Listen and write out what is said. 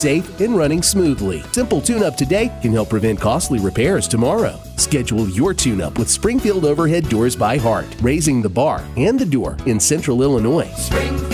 safe, and running smoothly. Simple tune-up today can help prevent costly repairs tomorrow. Schedule your tune-up with Springfield Overhead Doors by Hart, raising the bar and the door in Central Illinois. Springfield